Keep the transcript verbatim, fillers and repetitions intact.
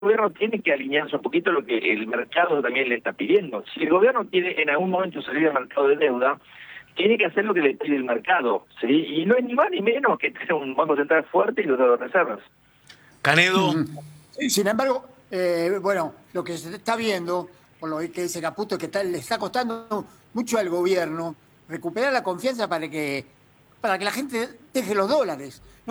gobierno tiene que alinearse un poquito a lo que el mercado también le está pidiendo. Si el gobierno quiere en algún momento salir del mercado de deuda, tiene que hacer lo que le pide el mercado, ¿sí? Y no es ni más ni menos que tener un banco central fuerte y los de reservas. Canedo. Sí, sin embargo, eh, bueno, lo que se está viendo, por lo que dice Caputo, es que está, le está costando mucho al gobierno recuperar la confianza para que, para que la gente deje los dólares.